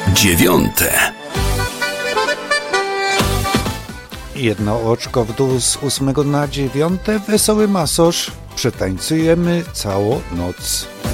Dziewiąte. Jedno oczko w dół z 8 na 9. Wesoły masoż. Przetańcujemy całą noc.